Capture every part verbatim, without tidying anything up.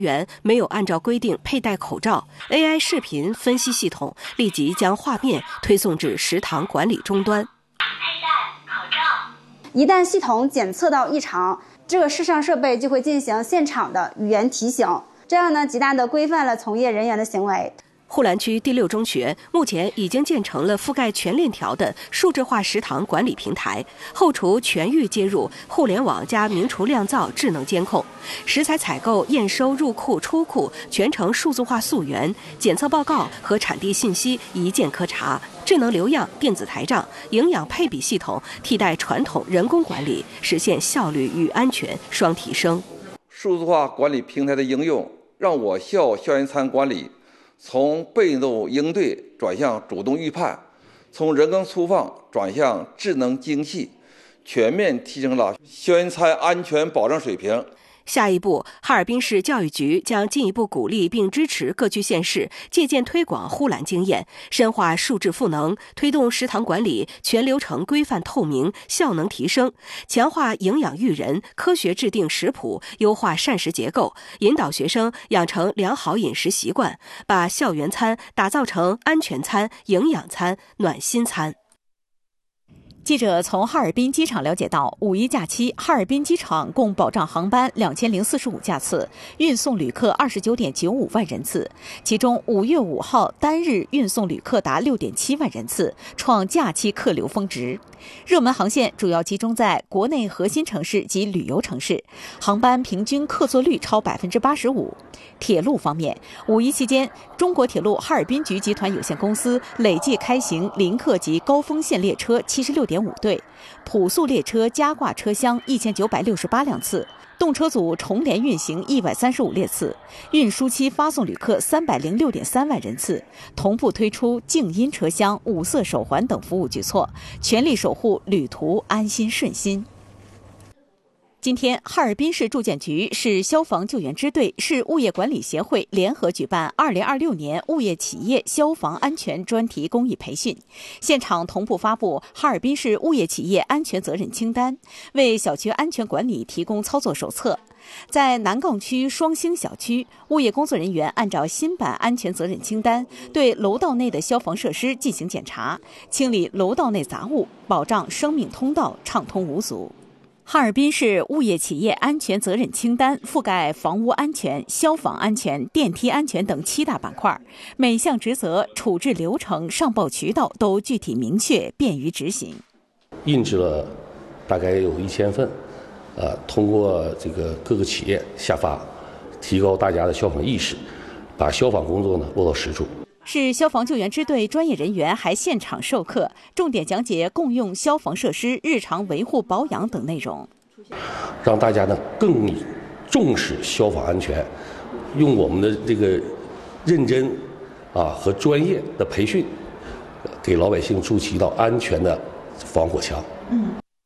员没有按照规定佩戴口罩 ，A I 视频分析系统立即将画面推送至食堂管理终端。 佩戴口罩。 一旦系统检测到异常，这个视上设备就会进行现场的语言提醒，这样呢，极大的规范了从业人员的行为。 呼兰区第六中学目前已经建成了覆盖全链条的数字化食堂管理平台，后厨全域接入互联网加明厨亮灶智能监控，食材采购、验收、入库、出库全程数字化溯源，检测报告和产地信息一键可查，智能留样、电子台账、营养配比系统替代传统人工管理，实现效率与安全双提升。 数字化管理平台的应用，让我校校园餐管理从被动应对转向主动预判，从人工粗放转向智能精细，全面提升了校园餐安全保障水平。 下一步，哈尔滨市教育局将进一步鼓励并支持各区县市借鉴推广呼兰经验，深化数字赋能，推动食堂管理全流程规范透明、效能提升，强化营养育人，科学制定食谱，优化膳食结构，引导学生养成良好饮食习惯，把校园餐打造成安全餐、营养餐、暖心餐。 记者从哈尔滨机场了解到，五一假期哈尔滨机场共保障航班两千零四十五架次，运送旅客二十九点九五万人次，其中五月五号单日运送旅客达六点七万人次，创假期客流峰值。热门航线主要集中在国内核心城市及旅游城市，航班平均客座率超百分之八十五。铁路方面，五一期间，中国铁路哈尔滨局集团有限公司累计开行临客及高峰线列车七十六点五对，普速列车加挂车厢一千九百六十八辆次，动车组重联运行一百三十五列次，运输期发送旅客三百零六点三万人次，同步推出静音车厢、五色手环等服务举措，全力守护旅途安心顺心。今天，哈尔滨市住建局、市消防救援支队、市物业管理协会联合举办二零二六年物业企业消防安全专题公益培训，现场同步发布哈尔滨市物业企业安全责任清单，为小区安全管理提供操作手册。在南岗区双星小区，物业工作人员按照新版安全责任清单，对楼道内的消防设施进行检查，清理楼道内杂物，保障生命通道畅通无阻。哈尔滨市物业企业安全责任清单覆盖房屋安全、消防安全、电梯安全等七大板块，每项职责、处置流程、上报渠道都具体明确，便于执行。 印制了大概有一千份，呃，通过这个各个企业下发，提高大家的消防意识，把消防工作呢落到实处。 市消防救援支队专业人员还现场授课，重点讲解共用消防设施日常维护保养等内容， 让大家呢更重视消防安全，用我们的这个认真啊和专业的培训，给老百姓筑起一道安全的防火墙。嗯。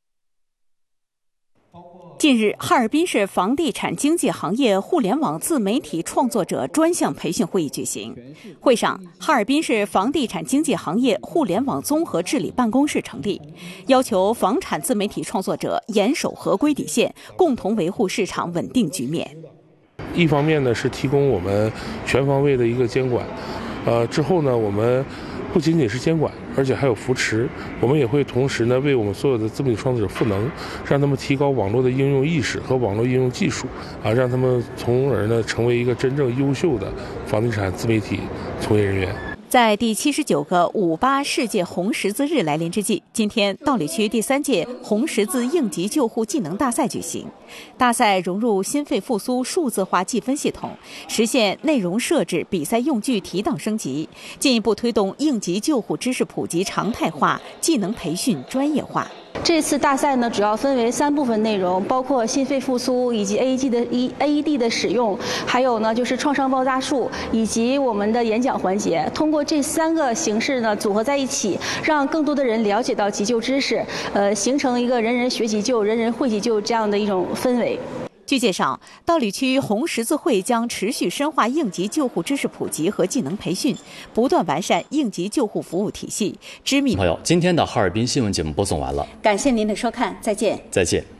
近日，哈尔滨市房地产经纪行业互联网自媒体创作者专项培训会议举行。会上，哈尔滨市房地产经纪行业互联网综合治理办公室成立，要求房产自媒体创作者严守合规底线，共同维护市场稳定局面。 一方面呢是提供我们全方位的一个监管，呃，之后呢我们不仅仅是监管，而且还有扶持。我们也会同时呢为我们所有的自媒体创作者赋能，让他们提高网络的应用意识和网络应用技术啊，让他们从而呢成为一个真正优秀的房地产自媒体从业人员。 在第七十九个五八世界红十字日来临之际，今天道里区第三届红十字应急救护技能大赛举行。大赛融入心肺复苏数字化计分系统，实现内容设置、比赛用具提档升级，进一步推动应急救护知识普及常态化、技能培训专业化。 这次大赛呢，主要分为三部分内容，包括心肺复苏以及 A E D 的 A E D 的使用，还有呢就是创伤爆炸术以及我们的演讲环节。通过这三个形式呢组合在一起，让更多的人了解到急救知识，呃，形成一个人人学急救、人人会急救这样的一种氛围。 据介绍，道里区红十字会将持续深化应急救护知识普及和技能培训，不断完善应急救护服务体系。知名朋友，今天的哈尔滨新闻节目播送完了， 感谢您的收看，再见。 再见。